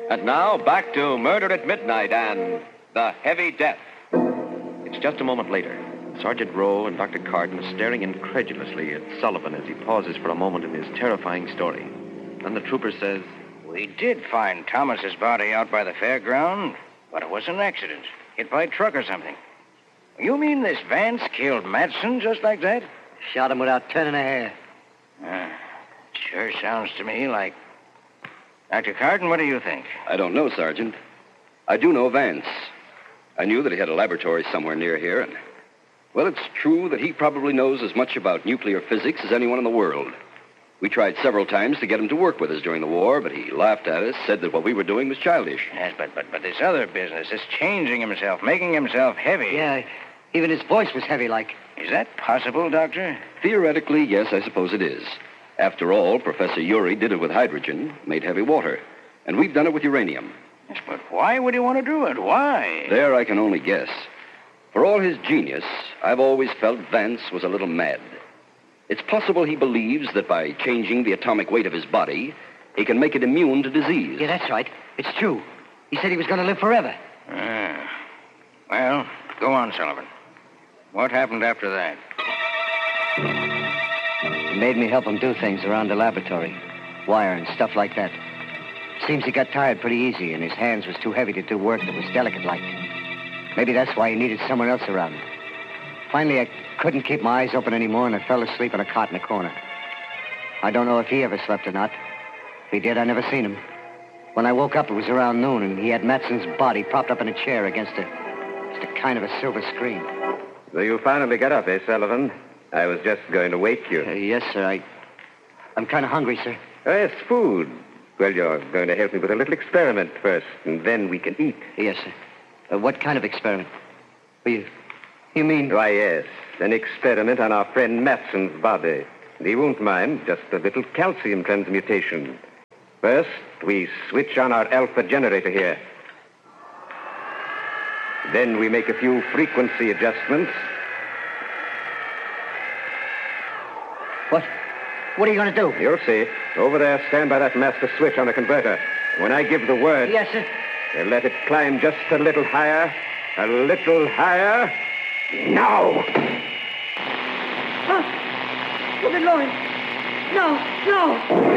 And now, back to Murder at Midnight and The Heavy Death. It's just a moment later. Sergeant Rowe and Dr. Carden are staring incredulously at Sullivan as he pauses for a moment in his terrifying story. Then the trooper says, We did find Thomas's body out by the fairground, but it was an accident. Hit by a truck or something. You mean this Vance killed Matson just like that? Shot him without turning a hair. Sure sounds to me like... Dr. Carden, what do you think? I don't know, Sergeant. I do know Vance. I knew that he had a laboratory somewhere near here, and... Well, it's true that he probably knows as much about nuclear physics as anyone in the world. We tried several times to get him to work with us during the war, but he laughed at us, said that what we were doing was childish. Yes, but this other business, this changing himself, making himself heavy... Yeah, even his voice was heavy like. Is that possible, Doctor? Theoretically, yes, I suppose it is. After all, Professor Urey did it with hydrogen, made heavy water. And we've done it with uranium. Yes, but why would he want to do it? Why? There I can only guess. For all his genius, I've always felt Vance was a little mad. It's possible he believes that by changing the atomic weight of his body, he can make it immune to disease. Yeah, that's right. It's true. He said he was going to live forever. Well, go on, Sullivan. What happened after that? He made me help him do things around the laboratory. Wire and stuff like that. Seems he got tired pretty easy, and his hands was too heavy to do work that was delicate-like. Maybe that's why he needed someone else around. Finally, I couldn't keep my eyes open anymore, and I fell asleep in a cot in the corner. I don't know if he ever slept or not. If he did, I never seen him. When I woke up, it was around noon, and he had Matson's body propped up in a chair against just a kind of a silver screen. So you finally got up, eh, Sullivan? I was just going to wake you. Yes, sir. I'm kind of hungry, sir. Oh, yes, food. Well, you're going to help me with a little experiment first, and then we can eat. Yes, sir. What kind of experiment? You mean... Why, yes. An experiment on our friend Matson's body. And he won't mind. Just a little calcium transmutation. First, we switch on our alpha generator here. Then we make a few frequency adjustments. What? What are you going to do? You'll see. Over there, stand by that master switch on the converter. When I give the word... Yes, sir. Let it climb just a little higher. A little higher. Now! Oh, look at Lawrence. No.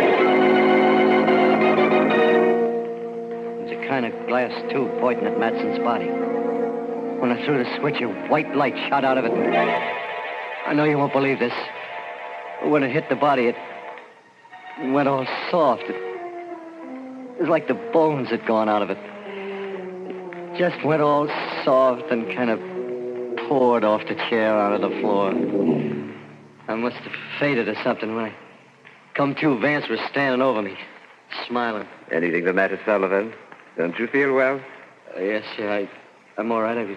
There's a kind of glass tube pointing at Matson's body. When I threw the switch, a white light shot out of it. I know you won't believe this. But when it hit the body, it went all soft. It was like the bones had gone out of it. It just went all soft and kind of poured off the chair onto the floor. I must have fainted or something. When I come to, Vance was standing over me, smiling. Anything the matter, Sullivan? Don't you feel well? Yes, sir. I'm all right.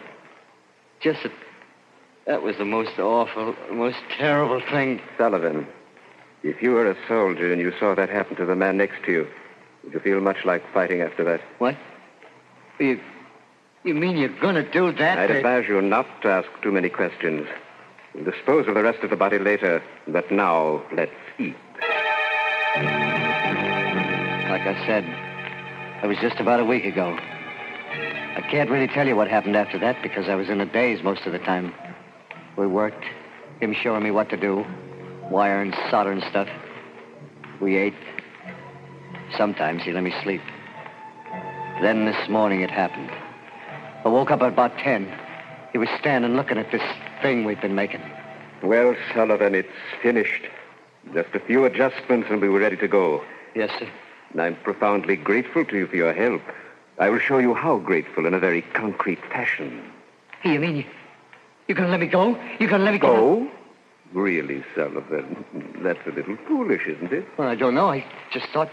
That was the most awful, most terrible thing. Sullivan, if you were a soldier and you saw that happen to the man next to you, would you feel much like fighting after that? What? You mean you're going to do that? I'd advise you not to ask too many questions. We'll dispose of the rest of the body later, but now let's eat. Like I said, it was just about a week ago. I can't really tell you what happened after that because I was in a daze most of the time. We worked, him showing me what to do, wire and solder and stuff. We ate. Sometimes he let me sleep. Then this morning it happened. I woke up at about 10. He was standing looking at this thing we've been making. Well, Sullivan, it's finished. Just a few adjustments and we were ready to go. Yes, sir. And I'm profoundly grateful to you for your help. I will show you how grateful in a very concrete fashion. You mean you're going to let me go? You're going to let me go? Go? Really, Sullivan? That's a little foolish, isn't it? Well, I don't know. I just thought...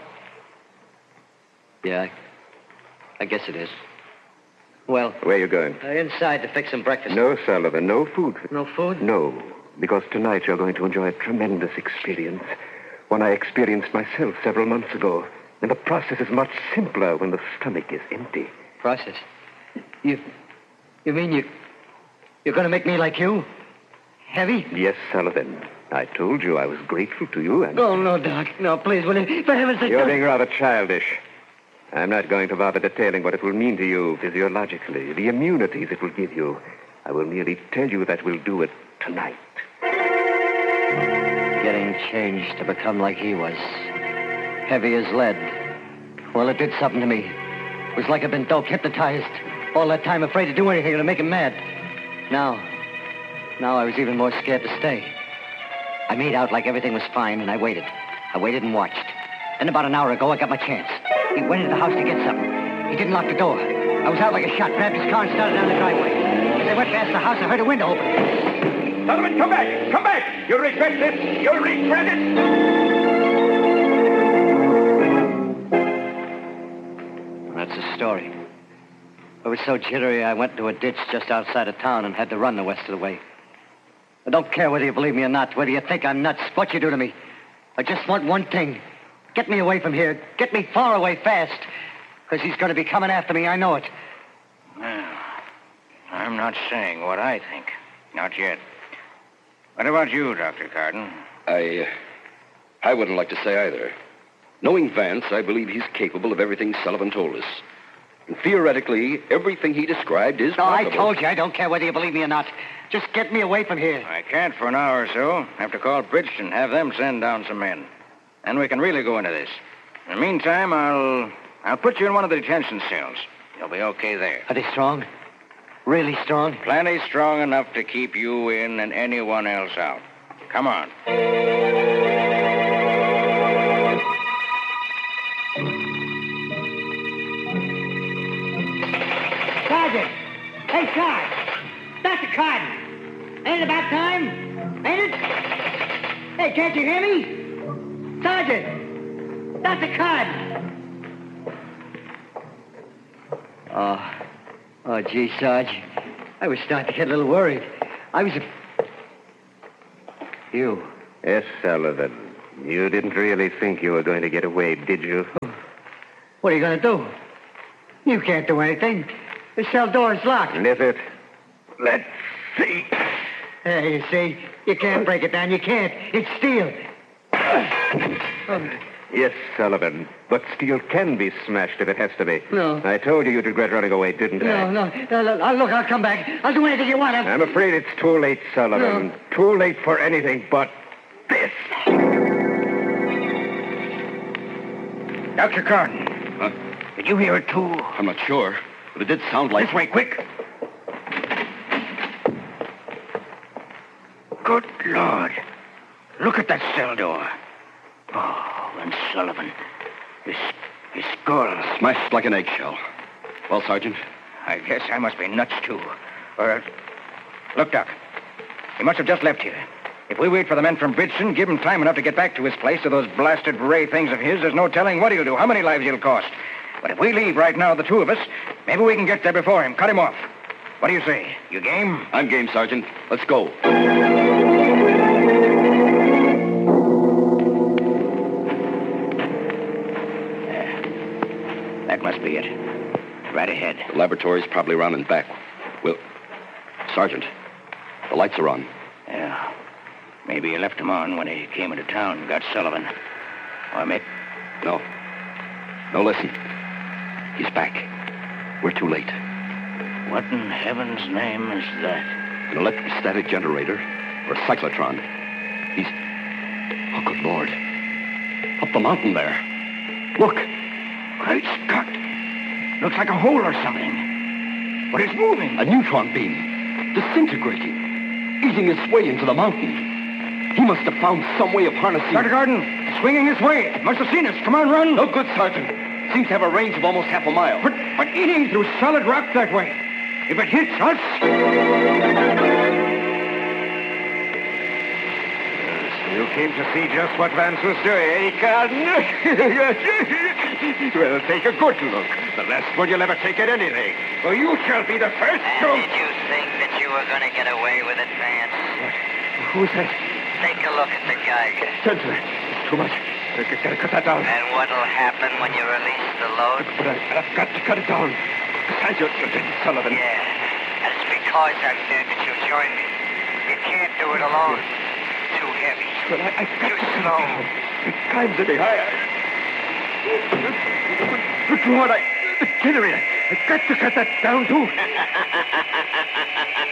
Yeah, I guess it is. Well... Where are you going? Inside to fix some breakfast. No, Sullivan, no food. No food? No, because tonight you're going to enjoy a tremendous experience. One I experienced myself several months ago. And the process is much simpler when the stomach is empty. Process? You mean you're going to make me like you? Heavy? Yes, Sullivan. I told you I was grateful to you and... Oh, no, Doc. No, please, will you? For heaven's sake... You're being rather childish. I'm not going to bother detailing what it will mean to you physiologically, the immunities it will give you. I will merely tell you that we'll do it tonight. Getting changed to become like he was. Heavy as lead. Well, it did something to me. It was like I'd been dope, hypnotized. All that time afraid to do anything to make him mad. Now I was even more scared to stay. I made out like everything was fine, and I waited. I waited and watched. Then about an hour ago, I got my chance. He went into the house to get something. He didn't lock the door. I was out like a shot, grabbed his car and started down the driveway. As I went past the house, I heard a window open. Sullivan, come back! Come back! You'll regret this! You'll regret it! That's the story. I was so jittery, I went into a ditch just outside of town and had to run the rest of the way. I don't care whether you believe me or not, whether you think I'm nuts, what you do to me. I just want one thing. Get me away from here. Get me far away fast. Because he's going to be coming after me, I know it. Well, I'm not saying what I think. Not yet. What about you, Dr. Carden? I wouldn't like to say either. Knowing Vance, I believe he's capable of everything Sullivan told us. And theoretically, everything he described is possible. I told you, I don't care whether you believe me or not. Just get me away from here. I can't for an hour or so. Have to call Bridgeton, have them send down some men. Then we can really go into this. In the meantime, I'll put you in one of the detention cells. You'll be okay there. Are they strong? Really strong? Plenty strong enough to keep you in and anyone else out. Come on. Sergeant! Hey, Sarge! Dr. Carden! Ain't it about time? Ain't it? Hey, can't you hear me? Sergeant! Dr. Carden! Oh, gee, Sarge. I was starting to get a little worried. You. Yes, Sullivan. You didn't really think you were going to get away, did you? What are you going to do? You can't do anything. The cell door is locked. Is it? Let's see. Hey, you see? You can't break it down. You can't. It's steel. Yes, Sullivan. But steel can be smashed if it has to be. No. I told you you'd regret running away, didn't I? No. Look, I'll come back. I'll do anything you want. I'm afraid it's too late, Sullivan. No. Too late for anything but this. Dr. Carden. Huh? Did you hear it, too? I'm not sure, but it did sound like... This way, quick. Good Lord. Look at that cell door. Oh, and Sullivan. His skull. Smashed like an eggshell. Well, Sergeant? I guess I must be nuts, too. Look, Doc. He must have just left here. If we wait for the men from Bridgeton, give him time enough to get back to his place to those blasted ray things of his, there's no telling what he'll do, how many lives he'll cost. But if we leave right now, the two of us, maybe we can get there before him, cut him off. What do you say? You game? I'm game, Sergeant. Let's go. That must be it. Right ahead. The laboratory's probably around and back. Well, Sergeant, the lights are on. Yeah. Maybe he left them on when he came into town and got Sullivan. Or maybe... No, listen. He's back. We're too late. What in heaven's name is that? An electrostatic generator or a cyclotron. He's... Oh, good Lord. Up the mountain there. Look. Great Scott. Looks like a hole or something. But it's moving. A neutron beam. Disintegrating. Eating its way into the mountain. He must have found some way of harnessing... Dr. Carden, swinging this way. Must have seen us. Come on, run. No good, Sergeant. Seems to have a range of almost half a mile. But eating through solid rock that way. If it hits us... You came to see just what Vance was doing, eh, Carden? Well, take a good look. The last one you'll ever take at anything. For you shall be the first to... Did you think that you were going to get away with it, Vance? Who's that? Take a look at the Geiger. Sensor. It's too much. I've got to cut that down. And what'll happen when you release the load? But I've got to cut it down. Besides, you're Lieutenant Sullivan. Yeah. And it's because I'm dead that you'll join me. You can't do it alone. Too heavy. But I've got Too to slow. It climbs a bit higher. Lord, the generator. I've got to cut that down, too.